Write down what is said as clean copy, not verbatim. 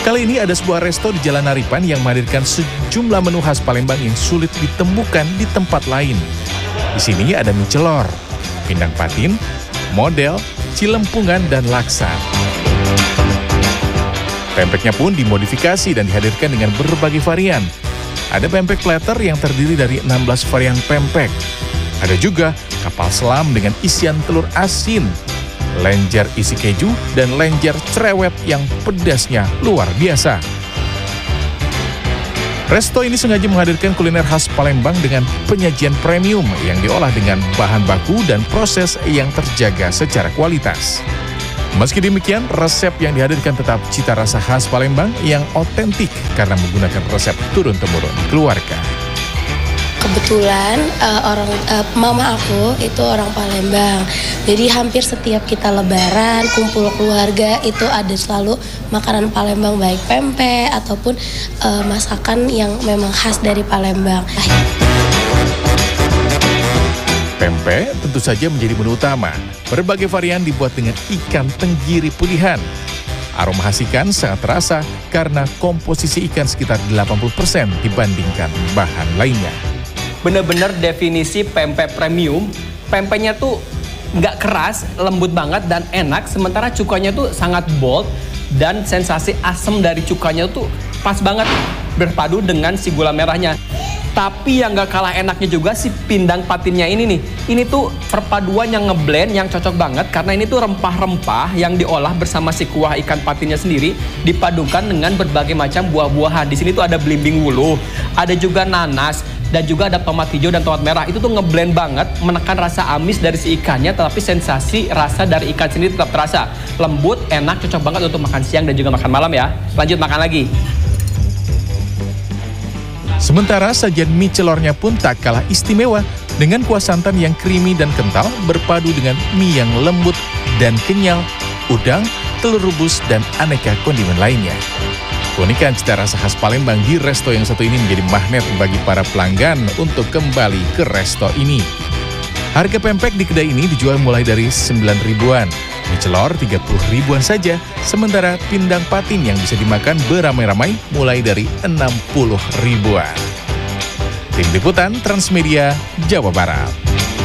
Kali ini ada sebuah resto di Jalan Naripan yang menghadirkan sejumlah menu khas Palembang yang sulit ditemukan di tempat lain. Di sini ada mie celor, pindang patin, model, cilempungan, dan laksa. Pempeknya pun dimodifikasi dan dihadirkan dengan berbagai varian. Ada pempek platter yang terdiri dari 16 varian pempek. Ada juga kapal selam dengan isian telur asin, lenjer isi keju, dan lenjer cerewet yang pedasnya luar biasa. Resto ini sengaja menghadirkan kuliner khas Palembang dengan penyajian premium yang diolah dengan bahan baku dan proses yang terjaga secara kualitas. Meski demikian, resep yang dihadirkan tetap cita rasa khas Palembang yang otentik karena menggunakan resep turun-temurun keluarga. Kebetulan mama aku itu orang Palembang, jadi hampir setiap kita lebaran, kumpul keluarga itu ada selalu makanan Palembang, baik pempek ataupun masakan yang memang khas dari Palembang. Pempek tentu saja menjadi menu utama. Berbagai varian dibuat dengan ikan tenggiri pilihan. Aroma khas ikan sangat terasa karena komposisi ikan sekitar 80% dibandingkan bahan lainnya. Bener-bener definisi pempek premium. Pempeknya tuh nggak keras, lembut banget dan enak. Sementara cukanya tuh sangat bold dan sensasi asam dari cukanya tuh pas banget berpadu dengan si gula merahnya. Tapi yang nggak kalah enaknya juga si pindang patinnya ini nih. Ini tuh perpaduan yang ngeblend yang cocok banget karena ini tuh rempah-rempah yang diolah bersama si kuah ikan patinnya sendiri dipadukan dengan berbagai macam buah-buahan. Di sini tuh ada belimbing wuluh, ada juga nanas, dan juga ada tomat hijau dan tomat merah. Itu tuh ngeblend banget, menekan rasa amis dari si ikannya, tetapi sensasi rasa dari ikan sendiri tetap terasa. Lembut, enak, cocok banget untuk makan siang dan juga makan malam ya. Lanjut makan lagi. Sementara sajian mie celornya pun tak kalah istimewa dengan kuah santan yang creamy dan kental berpadu dengan mie yang lembut dan kenyal, udang, telur rebus, dan aneka kondimen lainnya. Keunikan cita rasa khas Palembang di resto yang satu ini menjadi magnet bagi para pelanggan untuk kembali ke resto ini. Harga pempek di kedai ini dijual mulai dari 9 ribuan, mie celor 30 ribuan saja, sementara pindang patin yang bisa dimakan beramai-ramai mulai dari 60 ribuan. Tim Liputan Transmedia, Jawa Barat.